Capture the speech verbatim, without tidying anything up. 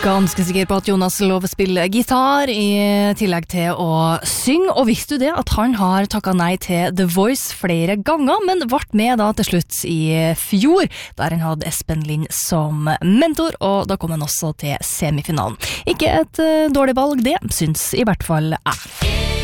Ganske sikker på at Jonas Love spiller gitar i tillegg til å synge, og visste du det at han har takket nei til The Voice flere ganger, men ble med da til slutt i fjor, der han hadde Espen Lind som mentor, og da kom han også til semifinalen. Ikke et uh, dårlig valg det, syns i hvert fall jeg.